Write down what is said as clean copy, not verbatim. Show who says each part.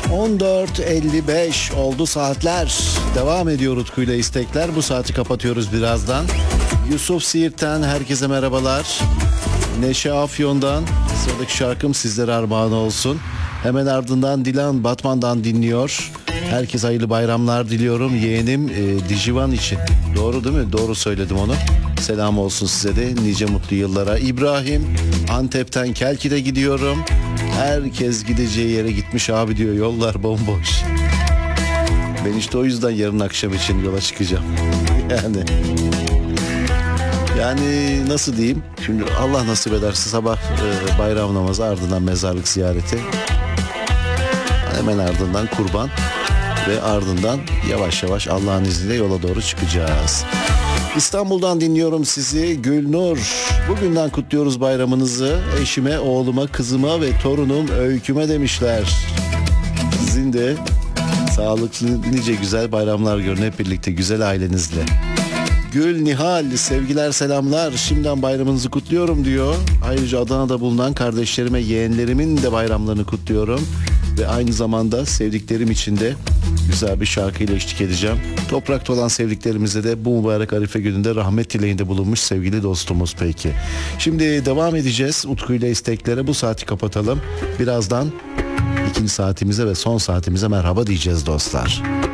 Speaker 1: 14.55 oldu saatler. Devam ediyor Utku ile istekler. Bu saati kapatıyoruz birazdan. Yusuf Siirt'ten herkese merhabalar. Neşe Afyon'dan sıradaki şarkım sizlere armağan olsun. Hemen ardından Dilan Batman'dan dinliyor. Herkese hayırlı bayramlar diliyorum. Yeğenim Dijivan için. Doğru değil mi? Doğru söyledim onu. Selam olsun size de nice mutlu yıllara. İbrahim Antep'ten Kelki'de gidiyorum. Herkes gideceği yere gitmiş abi diyor. Yollar bomboş. Ben işte o yüzden yarın akşam için yola çıkacağım. Yani nasıl diyeyim? Şimdi Allah nasip ederse sabah bayram namazı, ardından mezarlık ziyareti. Hemen ardından kurban ve ardından yavaş yavaş Allah'ın izniyle yola doğru çıkacağız. İstanbul'dan dinliyorum sizi Gülnur. Bugünden kutluyoruz bayramınızı. Eşime, oğluma, kızıma ve torunum Öyküme demişler. Sizin de sağlıklı nice güzel bayramlar görün hep birlikte güzel ailenizle. Gül Nihal sevgiler selamlar, şimdiden bayramınızı kutluyorum diyor. Ayrıca Adana'da bulunan kardeşlerime, yeğenlerimin de bayramlarını kutluyorum. Ve aynı zamanda sevdiklerim için de güzel bir şarkıyla eşlik edeceğim. Toprakta olan sevdiklerimize de bu mübarek Arife gününde rahmet dileğinde bulunmuş sevgili dostumuz peki. Şimdi devam edeceğiz Utku ile isteklere, bu saati kapatalım. Birazdan ikinci saatimize ve son saatimize merhaba diyeceğiz dostlar.